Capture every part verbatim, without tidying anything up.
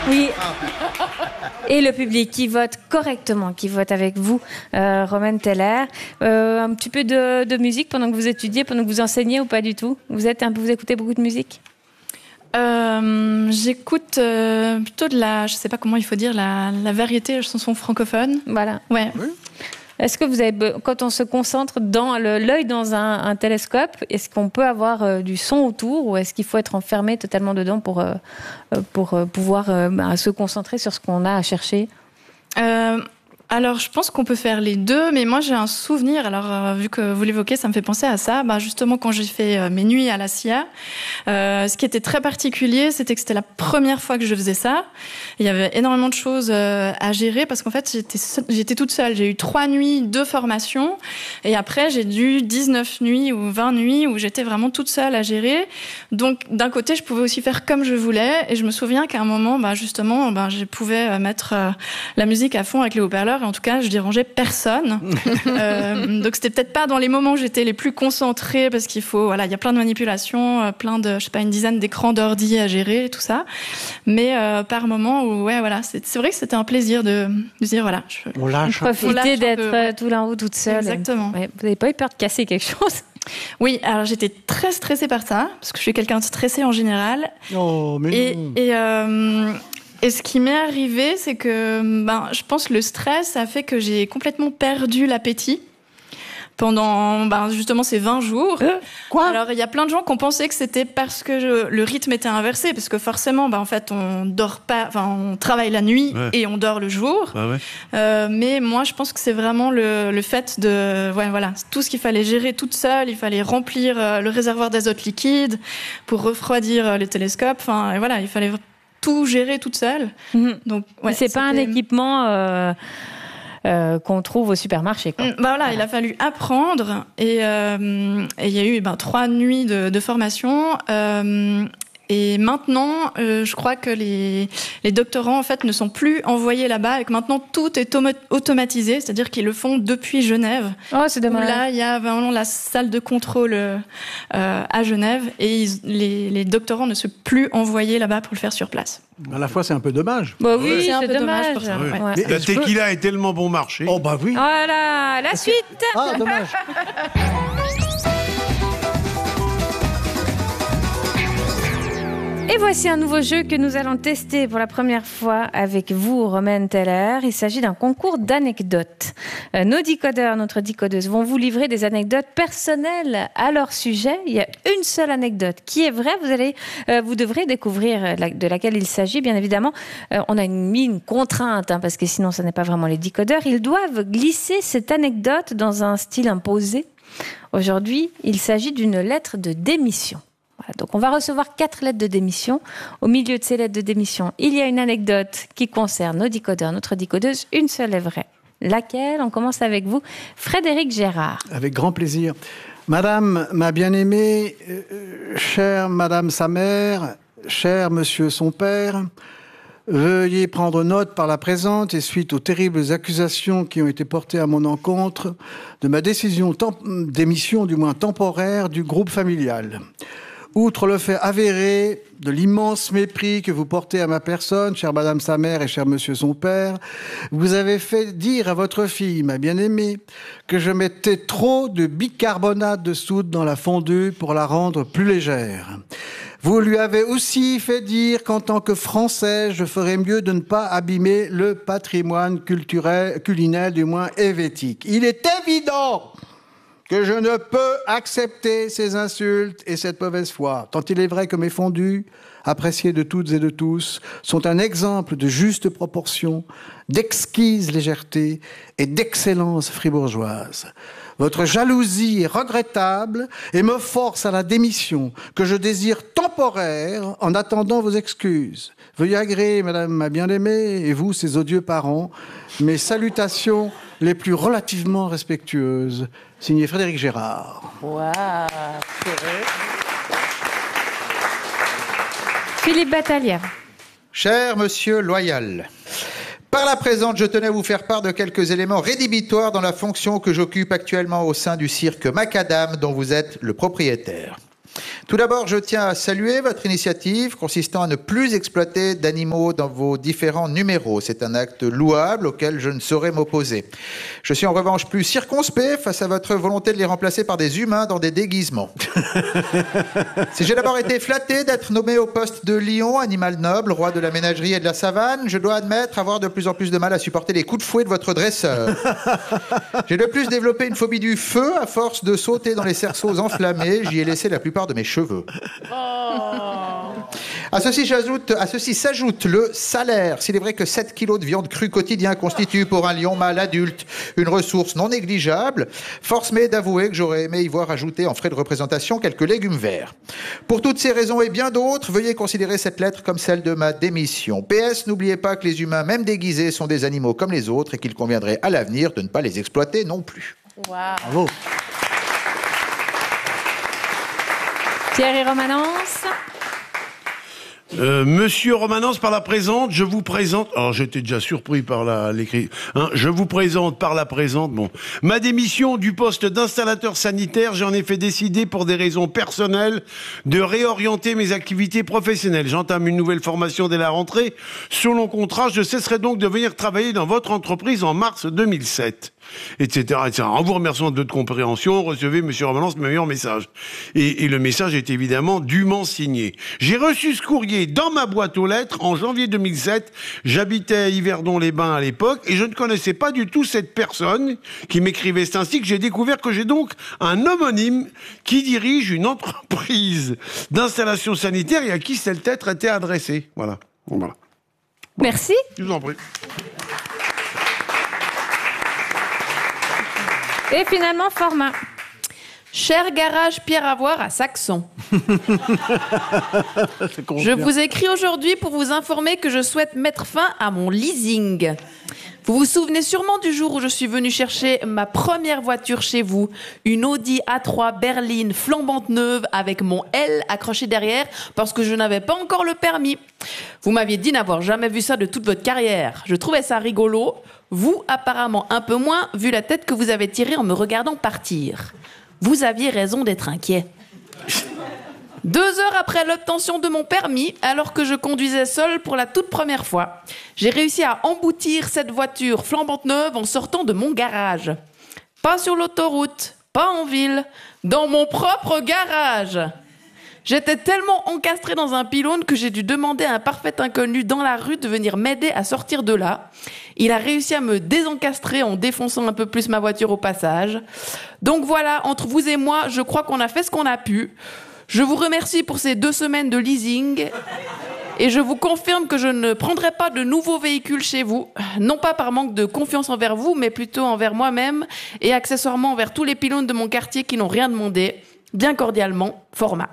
Oui. Et le public qui vote correctement, qui vote avec vous, euh, Romaine Teller. Euh, un petit peu de, de musique pendant que vous étudiez, pendant que vous enseignez ou pas du tout? Vous êtes un peu, vous écoutez beaucoup de musique? Euh, j'écoute euh, plutôt de la, je sais pas comment il faut dire, la, la variété, la chanson francophone. Voilà. Ouais. Oui. Est-ce que vous avez, quand on se concentre dans le, l'œil dans un, un télescope, est-ce qu'on peut avoir euh, du son autour ou est-ce qu'il faut être enfermé totalement dedans pour, euh, pour euh, pouvoir euh, bah, se concentrer sur ce qu'on a à chercher? Euh, alors, je pense qu'on peut faire les deux, mais moi, j'ai un souvenir. Alors, euh, vu que vous l'évoquez, ça me fait penser à ça. Bah, justement, quand j'ai fait euh, mes nuits à la C I A, euh, ce qui était très particulier, c'était que c'était la première fois que je faisais ça. Il y avait énormément de choses euh, à gérer parce qu'en fait, j'étais, j'étais toute seule. J'ai eu trois nuits, deux formations. Et après, j'ai dû dix-neuf nuits ou vingt nuits où j'étais vraiment toute seule à gérer. Donc, d'un côté, je pouvais aussi faire comme je voulais. Et je me souviens qu'à un moment, bah, justement, bah, je pouvais mettre euh, la musique à fond avec les haut-parleurs. Et en tout cas, je dérangeais personne. euh, donc, c'était peut-être pas dans les moments où j'étais les plus concentrée parce qu'il faut, voilà, il y a plein de manipulations, plein de, je sais pas, une dizaine d'écrans d'ordi à gérer, tout ça. Mais euh, par moment où, ouais, voilà, c'est, c'est vrai que c'était un plaisir de, de dire, voilà, je, On lâche. Profiter d'être peu, tout là en haut toute seule. Exactement. Ouais, vous n'avez pas eu peur de casser quelque chose? Oui, alors j'étais très stressée par ça parce que je suis quelqu'un de stressé en général. Oh, mais et, non. Et euh, Et ce qui m'est arrivé, c'est que ben, je pense que le stress a fait que j'ai complètement perdu l'appétit pendant ben, justement ces vingt jours. Euh, quoi? Alors, il y a plein de gens qui ont pensé que c'était parce que je, le rythme était inversé, parce que forcément, ben, en fait, on dort pas, enfin, on travaille la nuit ouais. et on dort le jour. Ah ouais. Euh, mais moi, je pense que c'est vraiment le, le fait de, ouais, voilà, tout ce qu'il fallait gérer toute seule. Il fallait remplir euh, le réservoir d'azote liquide pour refroidir euh, les télescopes. Enfin, et voilà, il fallait tout gérer toute seule. Mmh. Donc, ouais, c'est pas un équipement euh, euh, qu'on trouve au supermarché, quoi. Bah voilà, voilà, il a fallu apprendre et euh, et il y a eu ben trois nuits de, de formation. Euh, Et maintenant, euh, je crois que les, les doctorants, en fait, ne sont plus envoyés là-bas et que maintenant, tout est tomo- automatisé, c'est-à-dire qu'ils le font depuis Genève. Oh, c'est dommage. Où là, il y a vraiment la salle de contrôle euh, à Genève et ils, les, les doctorants ne sont plus envoyés là-bas pour le faire sur place. À la fois, c'est un peu dommage. Bah oui, Ouais. c'est, c'est un c'est peu dommage dommage. pour ça. Ouais. Ouais. Mais La est-ce que- tequila est tellement bon marché. Oh, bah oui. Voilà, la suite. Ah, dommage. Et voici un nouveau jeu que nous allons tester pour la première fois avec vous, Romaine Teller. Il s'agit d'un concours d'anecdotes. Euh, nos décodeurs, notre décodeuse, vont vous livrer des anecdotes personnelles à leur sujet. Il y a une seule anecdote qui est vraie. Vous allez, euh, vous devrez découvrir la, de laquelle il s'agit, bien évidemment. Euh, on a une, mis une contrainte, hein, parce que sinon, ce n'est pas vraiment les décodeurs. Ils doivent glisser cette anecdote dans un style imposé. Aujourd'hui, il s'agit d'une lettre de démission. Voilà, donc on va recevoir quatre lettres de démission. Au milieu de ces lettres de démission, il y a une anecdote qui concerne nos décodeurs, notre décodeuse. Une seule est vraie. Laquelle? On commence avec vous, Frédéric Gérard. Avec grand plaisir. Madame, ma bien-aimée, euh, chère Madame sa mère, cher Monsieur son père, veuillez prendre note par la présente et suite aux terribles accusations qui ont été portées à mon encontre de ma décision temp- d'émission, du moins temporaire, du groupe familial. Outre le fait avéré de l'immense mépris que vous portez à ma personne, chère Madame sa mère et cher Monsieur son père, vous avez fait dire à votre fille, ma bien-aimée, que je mettais trop de bicarbonate de soude dans la fondue pour la rendre plus légère. Vous lui avez aussi fait dire qu'en tant que Français, je ferais mieux de ne pas abîmer le patrimoine culturel, culinaire, du moins helvétique. Il est évident que je ne peux accepter ces insultes et cette mauvaise foi, tant il est vrai que mes fondus, appréciés de toutes et de tous, sont un exemple de juste proportion, d'exquise légèreté et d'excellence fribourgeoise. Votre jalousie est regrettable et me force à la démission que je désire temporaire en attendant vos excuses. Veuillez agréer, Madame ma bien-aimée, et vous, ses odieux parents, mes salutations les plus relativement respectueuses. Signé Frédéric Gérard. Waouh. Philippe Battaglia. Cher Monsieur Loyal, par la présente, je tenais à vous faire part de quelques éléments rédhibitoires dans la fonction que j'occupe actuellement au sein du cirque Macadam, dont vous êtes le propriétaire. Tout d'abord, je tiens à saluer votre initiative consistant à ne plus exploiter d'animaux dans vos différents numéros. C'est un acte louable auquel je ne saurais m'opposer. Je suis en revanche plus circonspect face à votre volonté de les remplacer par des humains dans des déguisements. Si j'ai d'abord été flatté d'être nommé au poste de lion, animal noble, roi de la ménagerie et de la savane, je dois admettre avoir de plus en plus de mal à supporter les coups de fouet de votre dresseur. J'ai de plus développé une phobie du feu à force de sauter dans les cerceaux enflammés. J'y ai laissé la plupart de mes cheveux. Oh. À ceci, j'ajoute, à ceci s'ajoute le salaire. S'il est vrai que sept kilos de viande crue quotidien constituent pour un lion mâle adulte une ressource non négligeable, force m'est d'avouer que j'aurais aimé y voir ajouter en frais de représentation quelques légumes verts. Pour toutes ces raisons et bien d'autres, veuillez considérer cette lettre comme celle de ma démission. P S, n'oubliez pas que les humains, même déguisés, sont des animaux comme les autres et qu'il conviendrait à l'avenir de ne pas les exploiter non plus. Wow. Bravo. Thierry Romanence. Euh, Monsieur Romanence, par la présente, je vous présente... Alors, j'étais déjà surpris par la, l'écrit... Hein, je vous présente par la présente, bon... Ma démission du poste d'installateur sanitaire, j'ai en effet décidé, pour des raisons personnelles, de réorienter mes activités professionnelles. J'entame une nouvelle formation dès la rentrée. Selon contrat, je cesserai donc de venir travailler dans votre entreprise en mars deux mille sept. Etc, et cetera. En vous remerciant de votre compréhension, recevez, Monsieur Romanence, mes meilleurs messages. Et, et le message est évidemment dûment signé. J'ai reçu ce courrier dans ma boîte aux lettres en janvier deux mille sept. J'habitais à Yverdon-les-Bains à l'époque et je ne connaissais pas du tout cette personne qui m'écrivait. C'est ainsi que j'ai découvert que j'ai donc un homonyme qui dirige une entreprise d'installation sanitaire et à qui cette lettre était adressée. Voilà. Bon, voilà. Bon. Merci. Je vous en prie. Et finalement, format. Cher garage Pierre Avoir à Saxon. Je vous écris aujourd'hui pour vous informer que je souhaite mettre fin à mon leasing. Vous vous souvenez sûrement du jour où je suis venue chercher ma première voiture chez vous, une Audi A trois berline flambante neuve avec mon L accroché derrière parce que je n'avais pas encore le permis. Vous m'aviez dit n'avoir jamais vu ça de toute votre carrière. Je trouvais ça rigolo. Vous, apparemment un peu moins, vu la tête que vous avez tirée en me regardant partir. Vous aviez raison d'être inquiet. Deux heures après l'obtention de mon permis, alors que je conduisais seul pour la toute première fois, j'ai réussi à emboutir cette voiture flambante neuve en sortant de mon garage. Pas sur l'autoroute, pas en ville, dans mon propre garage. J'étais tellement encastrée dans un pylône que j'ai dû demander à un parfait inconnu dans la rue de venir m'aider à sortir de là. Il a réussi à me désencastrer en défonçant un peu plus ma voiture au passage. Donc voilà, entre vous et moi, je crois qu'on a fait ce qu'on a pu. Je vous remercie pour ces deux semaines de leasing et je vous confirme que je ne prendrai pas de nouveaux véhicules chez vous, non pas par manque de confiance envers vous, mais plutôt envers moi-même et accessoirement envers tous les pylônes de mon quartier qui n'ont rien demandé. Bien cordialement, format.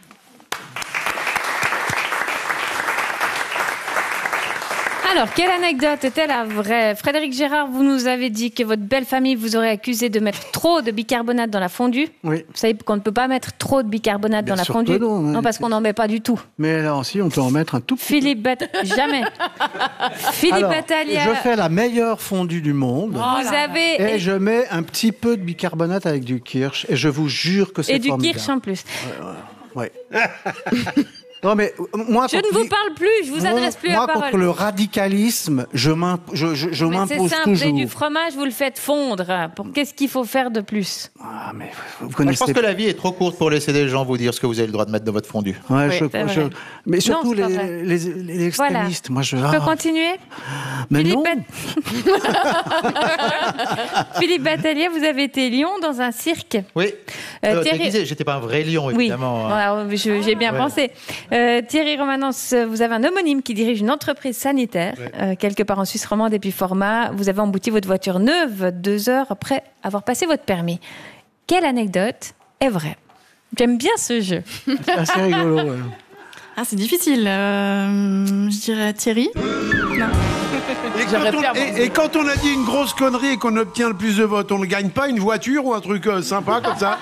Alors, quelle anecdote est-elle la vraie? Frédéric Gérard, vous nous avez dit que votre belle famille vous aurait accusé de mettre trop de bicarbonate dans la fondue. Oui. Vous savez qu'on ne peut pas mettre trop de bicarbonate Bien dans la sûr fondue. que non, non, hein. parce qu'on n'en met pas du tout. Mais là aussi, on peut en mettre un tout petit Philippe Bat... Jamais. Philippe Alors, Battaglia. je fais la meilleure fondue du monde. Vous avez... Et je mets un petit peu de bicarbonate avec du kirsch. Et je vous jure que c'est Et du formidable. kirsch en plus. Ouais. Non, mais moi, Je ne vous parle plus, je vous adresse plus moi, la parole. contre le radicalisme, je m'imp- je, je, je Mais c'est m'impose simple, toujours. vous avez du fromage, vous le faites fondre. Pour... Qu'est-ce qu'il faut faire de plus? Ah, mais vous Moi, je connaissez pense que la vie est trop courte pour laisser des gens vous dire ce que vous avez le droit de mettre dans votre fondue. Ouais, Oui, je, c'est je- vrai. mais surtout c'est pas les, vrai. les, les extrémistes. Moi, je. Je peux ah, continuer? mais Philippe, non. Bat- Philippe Battaglia, vous avez été lion dans un cirque. Oui. Euh, Euh, Thierry- déguisé, j'étais pas un vrai lion, Oui, évidemment. voilà, je- j'ai bien Ouais. pensé. Euh, Thierry Romanence, vous avez un homonyme qui dirige une entreprise sanitaire, Ouais. euh, quelque part en Suisse romande, et puis format. Vous avez embouti votre voiture neuve deux heures après avoir passé votre permis. Quelle anecdote est vraie? J'aime bien ce jeu. C'est assez rigolo. Ouais. Ah, c'est difficile. Euh, je dirais Thierry. Et J'aurais quand, pu on, avoir- et, et quand on a dit une grosse connerie et qu'on obtient le plus de votes, on ne gagne pas une voiture ou un truc euh, sympa comme ça?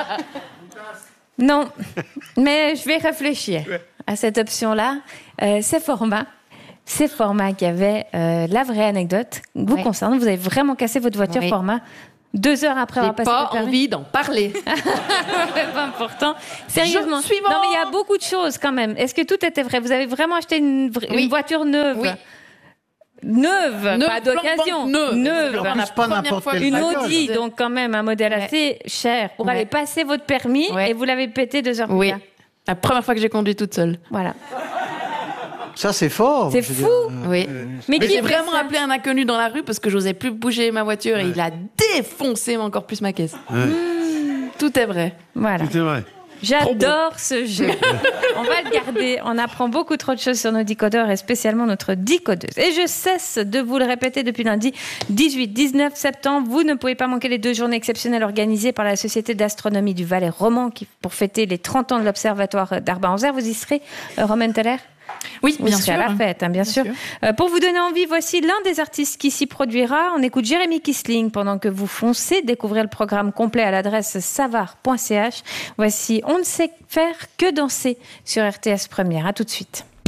Non, mais je vais réfléchir Ouais. à cette option-là. Euh, c'est format. C'est format qui avait euh, la vraie anecdote vous Oui. concernant. Vous avez vraiment cassé votre voiture, Oui. format. Deux heures après J'ai avoir passé pas votre permis. envie d'en parler. C'est pas important. Sérieusement. Je- suivant. Non, mais il y a beaucoup de choses quand même. Est-ce que tout était vrai? Vous avez vraiment acheté une, vra- Oui. une voiture neuve? Oui. Neuve, Neuve, pas d'occasion. blanc, blanc, neuve. Neuve. En La plus, pas première n'importe fois quelle que- Une bagnole. Audi, donc quand même un modèle Ouais. assez cher pour Ouais. aller passer votre permis Ouais. et vous l'avez pété deux heures plus Oui. tard. La première fois que j'ai conduit toute seule. Voilà. Ça, c'est fort. C'est je veux fou. dire. Euh, Oui. Mais Mais qui j'ai fait vraiment ça? appelé un inconnu dans la rue parce que j'osais plus bouger ma voiture et il a défoncé encore plus ma caisse. Ouais. Tout est vrai. Voilà. C'est vrai. J'adore ce jeu. On va le garder. On apprend beaucoup trop de choses sur nos décodeurs et spécialement notre décodeuse. Et je cesse de vous le répéter depuis lundi dix-huit dix-neuf septembre. Vous ne pouvez pas manquer les deux journées exceptionnelles organisées par la Société d'astronomie du Valais roman qui, pour fêter les trente ans de l'Observatoire d'Arba-en-Zer. Vous y serez, euh, Romaine Teller? Oui, Vous bien serez sûr. à la fête, hein, bien, Bien sûr. sûr. Euh, pour vous donner envie, voici l'un des artistes qui s'y produira. On écoute Jérémy Kissling pendant que vous foncez. Découvrez le programme complet à l'adresse savar point c h. Voici On ne sait faire que danser sur R T S Première. À tout de suite.